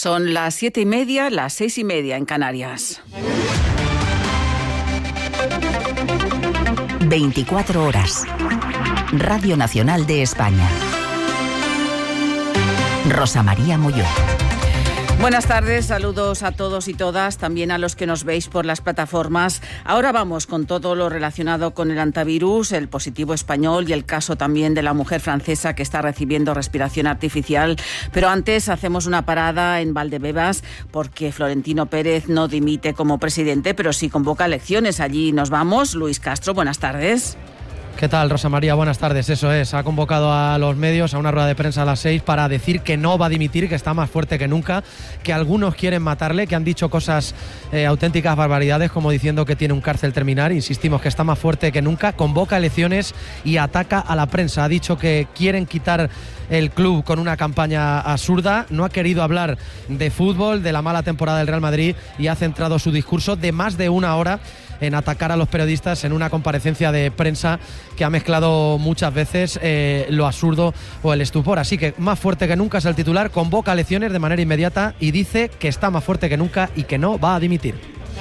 Son las 7:30, las 6:30 en Canarias. 24 horas. Radio Nacional de España. Rosa María Molló. Buenas tardes, saludos a todos y todas, también a los que nos veis por las plataformas. Ahora vamos con todo lo relacionado con el hantavirus, el positivo español y el caso también de la mujer francesa que está recibiendo respiración artificial. Pero antes hacemos una parada en Valdebebas porque Florentino Pérez no dimite como presidente, pero sí convoca elecciones. Allí nos vamos. Luis Castro, buenas tardes. ¿Qué tal, Rosa María? Buenas tardes. Eso es, ha convocado a los medios a una rueda de prensa a las 6 para decir que no va a dimitir, que está más fuerte que nunca, que algunos quieren matarle, que han dicho cosas auténticas barbaridades, como diciendo que tiene un cárcel terminal. Insistimos que está más fuerte que nunca, convoca elecciones y ataca a la prensa. Ha dicho que quieren quitar el club con una campaña absurda, no ha querido hablar de fútbol, de la mala temporada del Real Madrid, y ha centrado su discurso de más de una hora en atacar a los periodistas en una comparecencia de prensa que ha mezclado muchas veces lo absurdo o el estupor. Así que más fuerte que nunca es el titular, convoca elecciones de manera inmediata y dice que está más fuerte que nunca y que no va a dimitir.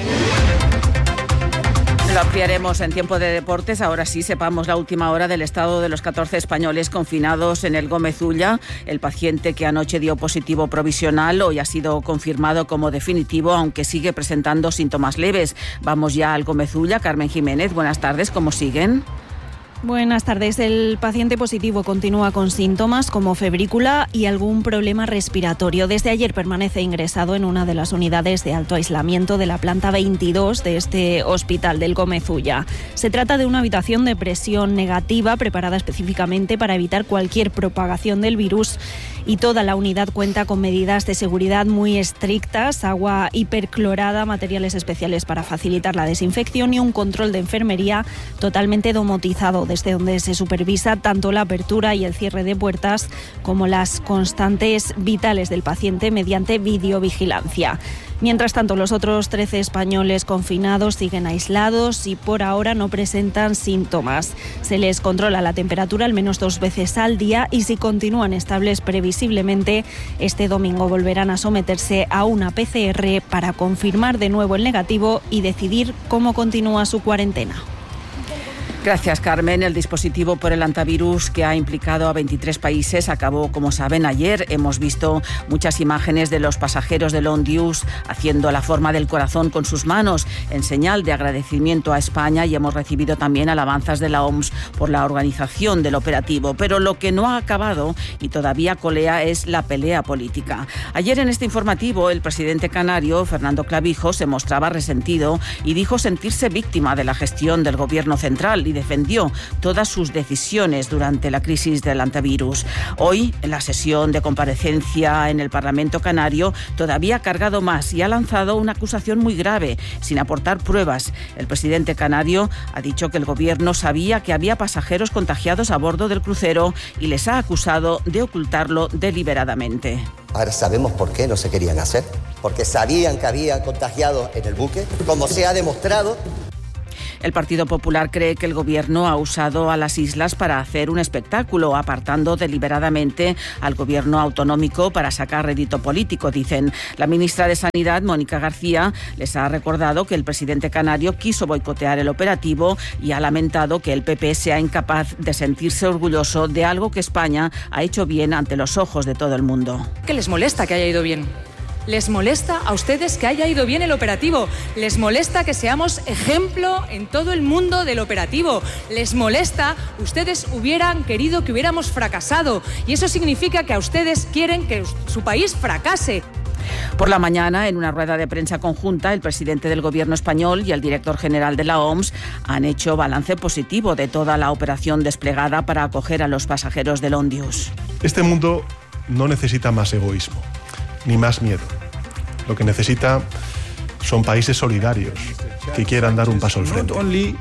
Lo ampliaremos en tiempo de deportes. Ahora sí, sepamos la última hora del estado de los 14 españoles confinados en el Gómez Ulla. El paciente que anoche dio positivo provisional hoy ha sido confirmado como definitivo, aunque sigue presentando síntomas leves. Vamos ya al Gómez Ulla. Carmen Jiménez, buenas tardes. ¿Cómo siguen? Buenas tardes. El paciente positivo continúa con síntomas como febrícula y algún problema respiratorio. Desde ayer permanece ingresado en una de las unidades de alto aislamiento de la planta 22 de este hospital del Gómez Ulla. Se trata de una habitación de presión negativa preparada específicamente para evitar cualquier propagación del virus, y toda la unidad cuenta con medidas de seguridad muy estrictas: agua hiperclorada, materiales especiales para facilitar la desinfección y un control de enfermería totalmente domotizado, desde donde se supervisa tanto la apertura y el cierre de puertas como las constantes vitales del paciente mediante videovigilancia. Mientras tanto, los otros 13 españoles confinados siguen aislados y por ahora no presentan síntomas. Se les controla la temperatura al menos 2 veces al día y si continúan estables, previsiblemente este domingo volverán a someterse a una PCR para confirmar de nuevo el negativo y decidir cómo continúa su cuarentena. Gracias, Carmen. El dispositivo por el hantavirus que ha implicado a 23 países acabó, como saben, ayer. Hemos visto muchas imágenes de los pasajeros del ONDIUS haciendo la forma del corazón con sus manos en señal de agradecimiento a España, y hemos recibido también alabanzas de la OMS por la organización del operativo. Pero lo que no ha acabado y todavía colea es la pelea política. Ayer en este informativo el presidente canario, Fernando Clavijo, se mostraba resentido y dijo sentirse víctima de la gestión del gobierno central y defendió todas sus decisiones durante la crisis del hantavirus. Hoy, en la sesión de comparecencia en el Parlamento canario, todavía ha cargado más y ha lanzado una acusación muy grave, sin aportar pruebas. El presidente canario ha dicho que el gobierno sabía que había pasajeros contagiados a bordo del crucero y les ha acusado de ocultarlo deliberadamente. Ahora sabemos por qué no se querían hacer, porque sabían que había contagiados en el buque, como se ha demostrado. El Partido Popular cree que el gobierno ha usado a las islas para hacer un espectáculo, apartando deliberadamente al gobierno autonómico para sacar rédito político, dicen. La ministra de Sanidad, Mónica García, les ha recordado que el presidente canario quiso boicotear el operativo y ha lamentado que el PP sea incapaz de sentirse orgulloso de algo que España ha hecho bien ante los ojos de todo el mundo. ¿Qué les molesta que haya ido bien? ¿Les molesta a ustedes que haya ido bien el operativo? ¿Les molesta que seamos ejemplo en todo el mundo del operativo? ¿Les molesta? Ustedes hubieran querido que hubiéramos fracasado y eso significa que a ustedes quieren que su país fracase. Por la mañana, en una rueda de prensa conjunta, el presidente del gobierno español y el director general de la OMS han hecho balance positivo de toda la operación desplegada para acoger a los pasajeros del ONDIUS. Este mundo no necesita más egoísmo ni más miedo. Lo que necesita son países solidarios que quieran dar un paso al frente.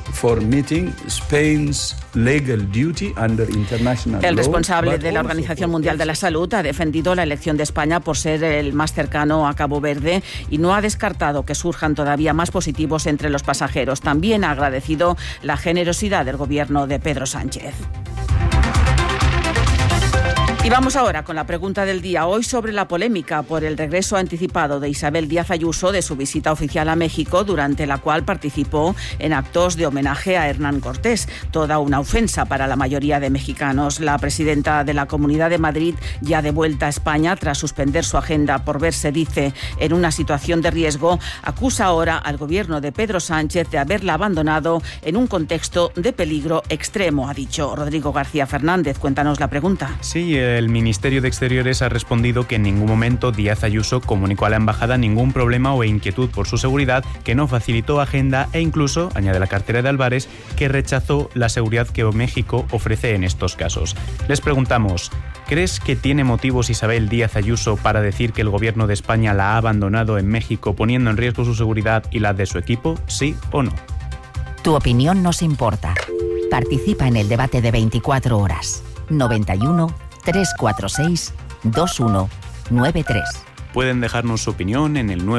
El responsable de la Organización Mundial de la Salud ha defendido la elección de España por ser el más cercano a Cabo Verde y no ha descartado que surjan todavía más positivos entre los pasajeros. También ha agradecido la generosidad del gobierno de Pedro Sánchez. Y vamos ahora con la pregunta del día. Hoy sobre la polémica por el regreso anticipado de Isabel Díaz Ayuso de su visita oficial a México, durante la cual participó en actos de homenaje a Hernán Cortés. Toda una ofensa para la mayoría de mexicanos. La presidenta de la Comunidad de Madrid, ya de vuelta a España tras suspender su agenda por verse, dice, en una situación de riesgo, acusa ahora al gobierno de Pedro Sánchez de haberla abandonado en un contexto de peligro extremo, ha dicho. Rodrigo García Fernández, cuéntanos la pregunta. Sí, el Ministerio de Exteriores ha respondido que en ningún momento Díaz Ayuso comunicó a la embajada ningún problema o inquietud por su seguridad, que no facilitó agenda e incluso, añade la cartera de Álvarez, que rechazó la seguridad que México ofrece en estos casos. Les preguntamos, ¿crees que tiene motivos Isabel Díaz Ayuso para decir que el gobierno de España la ha abandonado en México poniendo en riesgo su seguridad y la de su equipo? ¿Sí o no? Tu opinión nos importa. Participa en el debate de 24 horas. 91 346 2193. Pueden dejarnos su opinión en el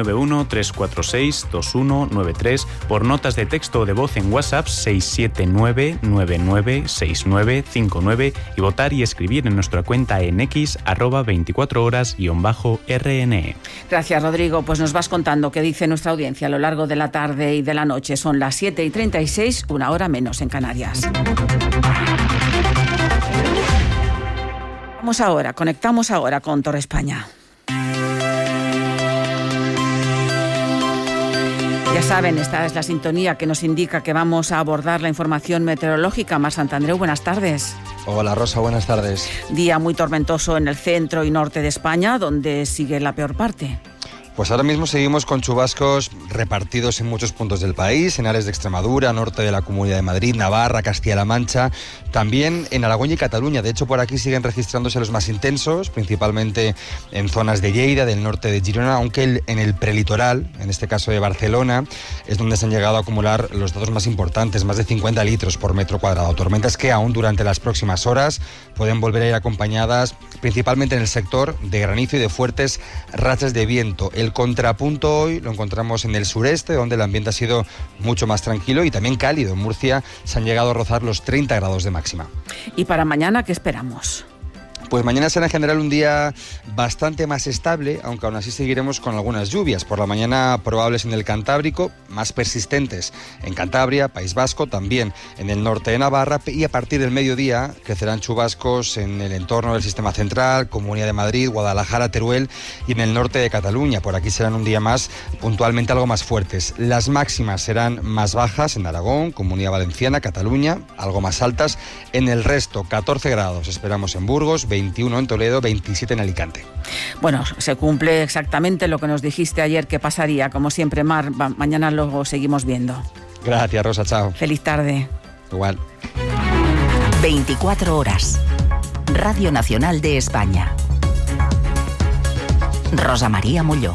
91-346-2193 por notas de texto o de voz en WhatsApp 679-996959 y votar y escribir en nuestra cuenta en X @24horas_RNE. Gracias, Rodrigo. Pues nos vas contando qué dice nuestra audiencia a lo largo de la tarde y de la noche. Son las 7:36, una hora menos en Canarias. Conectamos ahora con Torre España. Ya saben, esta es la sintonía que nos indica que vamos a abordar la información meteorológica. Mar Santandreu, buenas tardes. Hola Rosa, buenas tardes. Día muy tormentoso en el centro y norte de España, donde sigue la peor parte. Pues ahora mismo seguimos con chubascos repartidos en muchos puntos del país, en áreas de Extremadura, norte de la Comunidad de Madrid, Navarra, Castilla-La Mancha, también en Aragón y Cataluña. De hecho, por aquí siguen registrándose los más intensos, principalmente en zonas de Lleida, del norte de Girona, aunque en el prelitoral, en este caso de Barcelona, es donde se han llegado a acumular los datos más importantes, más de 50 litros por metro cuadrado. Tormentas que aún durante las próximas horas pueden volver a ir acompañadas principalmente en el sector de granizo y de fuertes rachas de viento. El contrapunto hoy lo encontramos en el sureste, donde el ambiente ha sido mucho más tranquilo y también cálido. En Murcia se han llegado a rozar los 30 grados de máxima. ¿Y para mañana qué esperamos? Pues mañana será en general un día bastante más estable, aunque aún así seguiremos con algunas lluvias. Por la mañana probables en el Cantábrico, más persistentes en Cantabria, País Vasco, también en el norte de Navarra, y a partir del mediodía crecerán chubascos en el entorno del Sistema Central, Comunidad de Madrid, Guadalajara, Teruel y en el norte de Cataluña. Por aquí serán un día más puntualmente algo más fuertes. Las máximas serán más bajas en Aragón, Comunidad Valenciana, Cataluña, algo más altas en el resto. 14 grados esperamos en Burgos, 21 en Toledo, 27 en Alicante. Bueno, se cumple exactamente lo que nos dijiste ayer que pasaría. Como siempre, Mar, mañana lo seguimos viendo. Gracias, Rosa, chao. Feliz tarde. Igual. 24 horas. Radio Nacional de España. Rosa María Molló.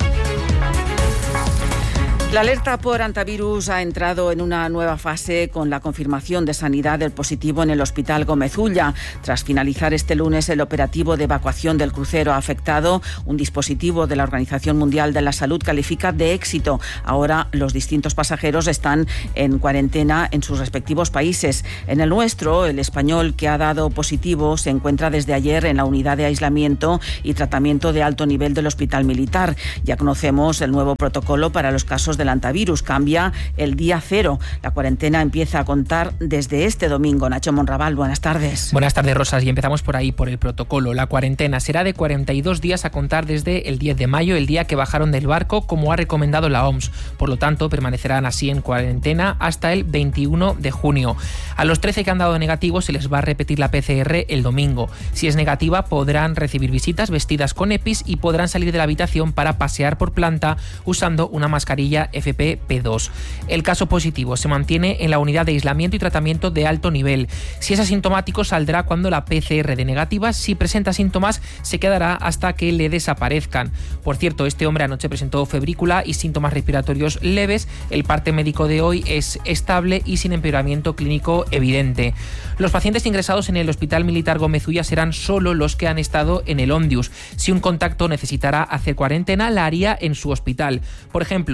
La alerta por antivirus ha entrado en una nueva fase con la confirmación de sanidad del positivo en el Hospital Gómez Ulla. Tras finalizar este lunes el operativo de evacuación del crucero afectado, un dispositivo de la Organización Mundial de la Salud califica de éxito. Ahora los distintos pasajeros están en cuarentena en sus respectivos países. En el nuestro, el español que ha dado positivo se encuentra desde ayer en la unidad de aislamiento y tratamiento de alto nivel del Hospital Militar. Ya conocemos el nuevo protocolo para los casos del antivirus. Cambia el día cero. La cuarentena empieza a contar desde este domingo. Nacho Monraval, buenas tardes. Buenas tardes, Rosas. Y empezamos por ahí, por el protocolo. La cuarentena será de 42 días a contar desde el 10 de mayo, el día que bajaron del barco, como ha recomendado la OMS. Por lo tanto, permanecerán así en cuarentena hasta el 21 de junio. A los 13 que han dado negativo se les va a repetir la PCR el domingo. Si es negativa, podrán recibir visitas vestidas con EPIs y podrán salir de la habitación para pasear por planta usando una mascarilla FFP2. El caso positivo se mantiene en la unidad de aislamiento y tratamiento de alto nivel. Si es asintomático, saldrá cuando la PCR dé negativa. Si presenta síntomas, se quedará hasta que le desaparezcan. Por cierto, este hombre anoche presentó febrícula y síntomas respiratorios leves. El parte médico de hoy es estable y sin empeoramiento clínico evidente. Los pacientes ingresados en el Hospital Militar Gómez Ulla serán solo los que han estado en el Ondius. Si un contacto necesitará hacer cuarentena, la haría en su hospital. Por ejemplo, la mujer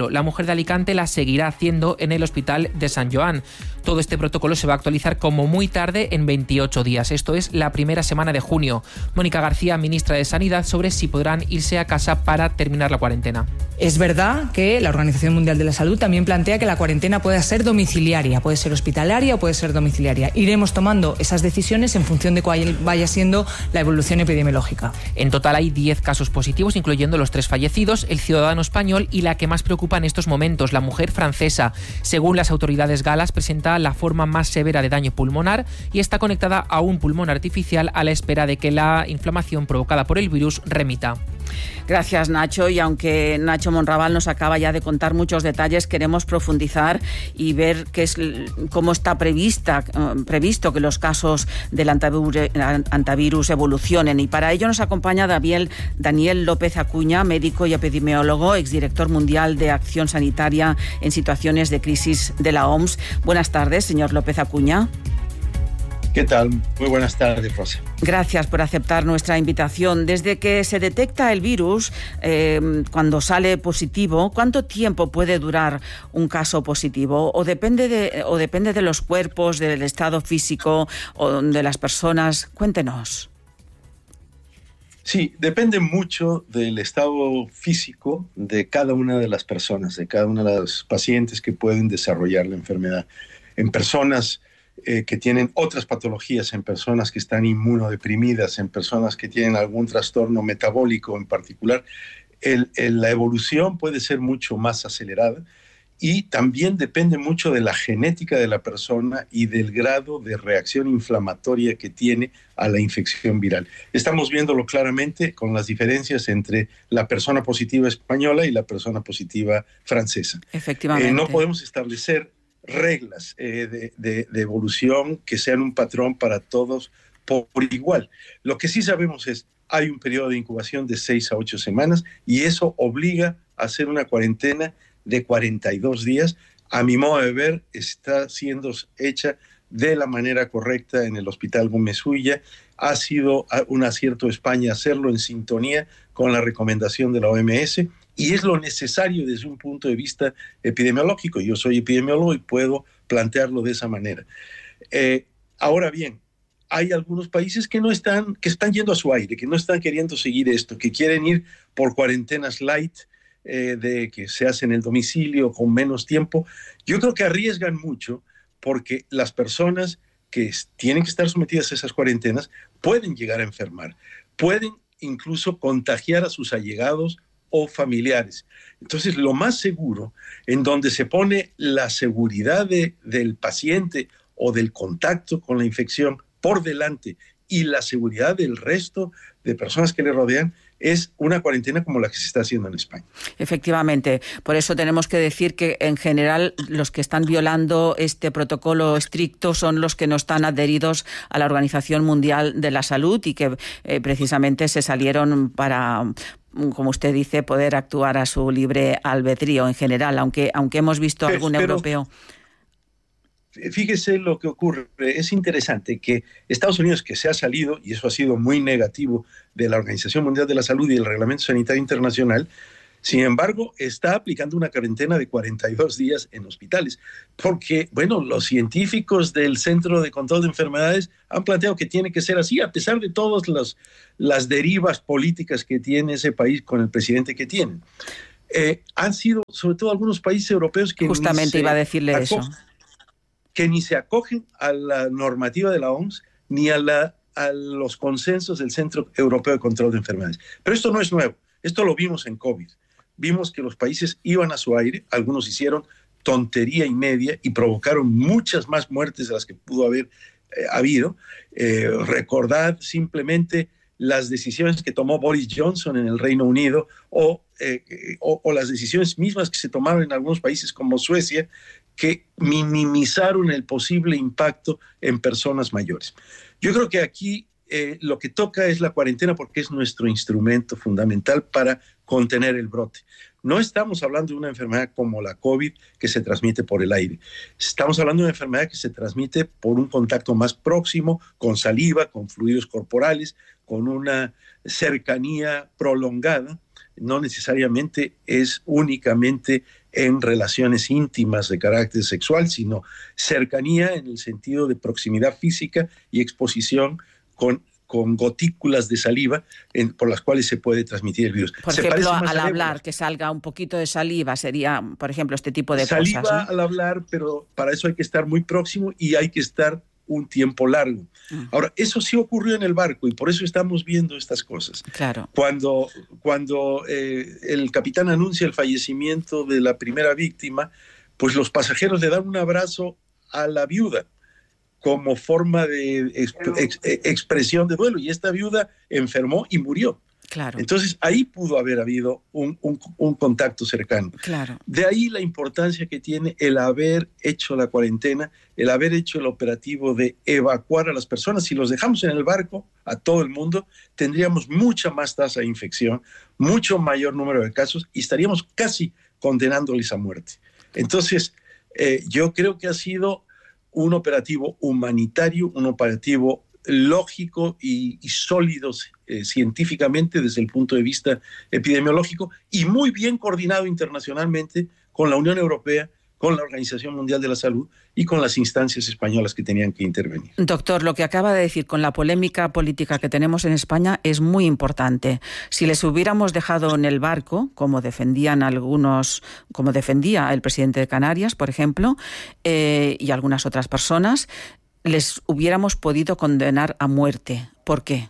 mujer de Alicante la seguirá haciendo en el Hospital de San Joan. Todo este protocolo se va a actualizar como muy tarde en 28 días. Esto es la primera semana de junio. Mónica García, ministra de Sanidad, sobre si podrán irse a casa para terminar la cuarentena. Es verdad que la Organización Mundial de la Salud también plantea que la cuarentena puede ser domiciliaria, puede ser hospitalaria o puede ser domiciliaria. Iremos tomando esas decisiones en función de cuál vaya siendo la evolución epidemiológica. En total hay 10 casos positivos, incluyendo los 3 fallecidos, el ciudadano español y la que más preocupa en estos momentos, la mujer francesa. Según las autoridades galas, presenta la forma más severa de daño pulmonar y está conectada a un pulmón artificial a la espera de que la inflamación provocada por el virus remita. Gracias, Nacho. Y aunque Nacho Monraval nos acaba ya de contar muchos detalles, queremos profundizar y ver cómo está previsto que los casos del antivirus evolucionen. Y para ello nos acompaña Daniel López Acuña, médico y epidemiólogo, exdirector mundial de Acción Sanitaria en situaciones de crisis de la OMS. Buenas tardes, señor López Acuña. ¿Qué tal? Muy buenas tardes, Rosa. Gracias por aceptar nuestra invitación. Desde que se detecta el virus, cuando sale positivo, ¿cuánto tiempo puede durar un caso positivo? ¿O depende de los cuerpos, del estado físico o de las personas? Cuéntenos. Sí, depende mucho del estado físico de cada una de las personas, de cada una de las pacientes que pueden desarrollar la enfermedad. En personas que tienen otras patologías, en personas que están inmunodeprimidas, en personas que tienen algún trastorno metabólico en particular, la evolución puede ser mucho más acelerada y también depende mucho de la genética de la persona y del grado de reacción inflamatoria que tiene a la infección viral. Estamos viéndolo claramente con las diferencias entre la persona positiva española y la persona positiva francesa. Efectivamente. No podemos establecer reglas de evolución que sean un patrón para todos por igual. Lo que sí sabemos es hay un periodo de incubación de 6 a 8 semanas y eso obliga a hacer una cuarentena de 42 días. A mi modo de ver, está siendo hecha de la manera correcta en el Hospital Gómez Ulla. Ha sido un acierto de España hacerlo en sintonía con la recomendación de la OMS y es lo necesario desde un punto de vista epidemiológico. Yo soy epidemiólogo y puedo plantearlo de esa manera. Ahora bien, hay algunos países que están yendo a su aire, que no están queriendo seguir esto, que quieren ir por cuarentenas light, de que se hacen en el domicilio con menos tiempo. Yo creo que arriesgan mucho porque las personas que tienen que estar sometidas a esas cuarentenas pueden llegar a enfermar, pueden incluso contagiar a sus allegados o familiares. Entonces, lo más seguro, en donde se pone la seguridad del paciente o del contacto con la infección por delante y la seguridad del resto de personas que le rodean, es una cuarentena como la que se está haciendo en España. Efectivamente. Por eso tenemos que decir que, en general, los que están violando este protocolo estricto son los que no están adheridos a la Organización Mundial de la Salud y que precisamente se salieron para, como usted dice, poder actuar a su libre albedrío en general, aunque hemos visto algún europeo. Fíjese lo que ocurre. Es interesante que Estados Unidos, que se ha salido, y eso ha sido muy negativo, de la Organización Mundial de la Salud y del Reglamento Sanitario Internacional, sin embargo, está aplicando una cuarentena de 42 días en hospitales, porque, bueno, los científicos del Centro de Control de Enfermedades han planteado que tiene que ser así, a pesar de todas las derivas políticas que tiene ese país con el presidente que tienen. Han sido, sobre todo, algunos países europeos que justamente iba a decirle eso, que ni se acogen a la normativa de la OMS ni a los consensos del Centro Europeo de Control de Enfermedades. Pero esto no es nuevo, esto lo vimos en COVID. Vimos que los países iban a su aire, algunos hicieron tontería y media y provocaron muchas más muertes de las que pudo haber habido. Recordad simplemente las decisiones que tomó Boris Johnson en el Reino Unido o las decisiones mismas que se tomaron en algunos países como Suecia, que minimizaron el posible impacto en personas mayores. Yo creo que aquí lo que toca es la cuarentena porque es nuestro instrumento fundamental para contener el brote. No estamos hablando de una enfermedad como la COVID que se transmite por el aire. Estamos hablando de una enfermedad que se transmite por un contacto más próximo, con saliva, con fluidos corporales, con una cercanía prolongada. No necesariamente es únicamente en relaciones íntimas de carácter sexual, sino cercanía en el sentido de proximidad física y exposición con gotículas de saliva por las cuales se puede transmitir el virus. Por ejemplo, al hablar, que salga un poquito de saliva, sería, por ejemplo, este tipo de saliva cosas. Saliva al hablar, pero para eso hay que estar muy próximo y hay que estar un tiempo largo. Ahora, eso sí ocurrió en el barco y por eso estamos viendo estas cosas. Claro. Cuando el capitán anuncia el fallecimiento de la primera víctima, pues los pasajeros le dan un abrazo a la viuda como forma de expresión de duelo, y esta viuda enfermó y murió. Claro. Entonces ahí pudo haber habido un contacto cercano. Claro. De ahí la importancia que tiene el haber hecho la cuarentena, el haber hecho el operativo de evacuar a las personas. Si los dejamos en el barco a todo el mundo, tendríamos mucha más tasa de infección, mucho mayor número de casos y estaríamos casi condenándoles a muerte. Entonces, yo creo que ha sido un operativo humanitario, un operativo lógico y sólido científicamente desde el punto de vista epidemiológico y muy bien coordinado internacionalmente con la Unión Europea, con la Organización Mundial de la Salud y con las instancias españolas que tenían que intervenir. Doctor, lo que acaba de decir con la polémica política que tenemos en España es muy importante. Si les hubiéramos dejado en el barco, como defendían algunos, como defendía el presidente de Canarias, por ejemplo, y algunas otras personas, les hubiéramos podido condenar a muerte. ¿Por qué?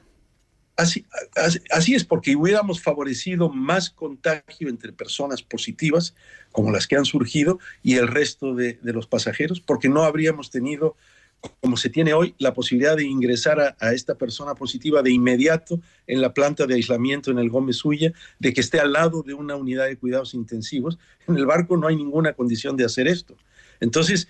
Así es, porque hubiéramos favorecido más contagio entre personas positivas, como las que han surgido, y el resto de los pasajeros, porque no habríamos tenido, como se tiene hoy, la posibilidad de ingresar a esta persona positiva de inmediato en la planta de aislamiento en el Gómez Ulla, de que esté al lado de una unidad de cuidados intensivos. En el barco no hay ninguna condición de hacer esto. Entonces,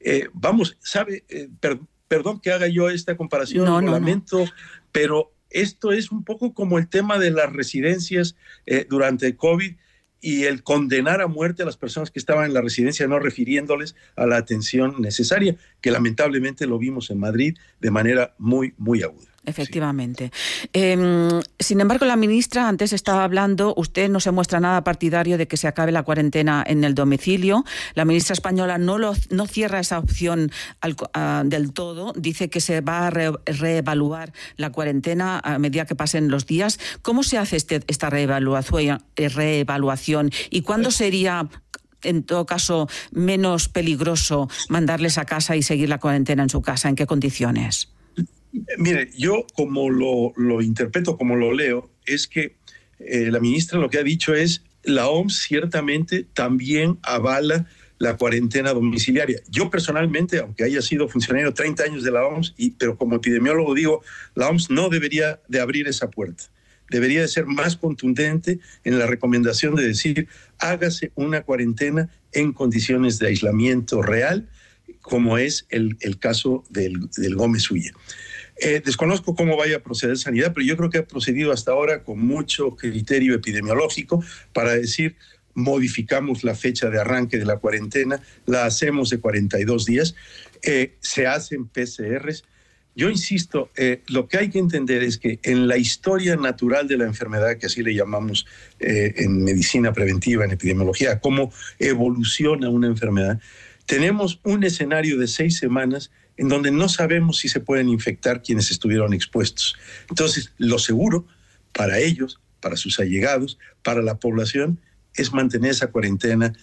perdón que haga yo esta comparación, lo lamento, pero esto es un poco como el tema de las residencias durante el COVID y el condenar a muerte a las personas que estaban en la residencia, no refiriéndoles a la atención necesaria, que lamentablemente lo vimos en Madrid de manera muy, muy aguda. Efectivamente. Sí. Sin embargo, la ministra antes estaba hablando, usted no se muestra nada partidario de que se acabe la cuarentena en el domicilio. La ministra española no cierra esa opción del todo. Dice que se va a reevaluar la cuarentena a medida que pasen los días. ¿Cómo se hace esta reevaluación? ¿Y cuándo sería, en todo caso, menos peligroso mandarles a casa y seguir la cuarentena en su casa? ¿En qué condiciones? Mire, yo como lo interpreto, como lo leo, es que la ministra lo que ha dicho es la OMS ciertamente también avala la cuarentena domiciliaria. Yo personalmente, aunque haya sido funcionario 30 años de la OMS, pero como epidemiólogo digo, la OMS no debería de abrir esa puerta. Debería de ser más contundente en la recomendación de decir, hágase una cuarentena en condiciones de aislamiento real, como es el caso del Gómez Ulla. Desconozco cómo vaya a proceder Sanidad, pero yo creo que ha procedido hasta ahora con mucho criterio epidemiológico para decir, modificamos la fecha de arranque de la cuarentena, la hacemos de 42 días, se hacen PCRs. Yo insisto, lo que hay que entender es que en la historia natural de la enfermedad, que así le llamamos en medicina preventiva, en epidemiología, cómo evoluciona una enfermedad, tenemos un escenario de 6 semanas en donde no sabemos si se pueden infectar quienes estuvieron expuestos. Entonces, lo seguro para ellos, para sus allegados, para la población, es mantener esa cuarentena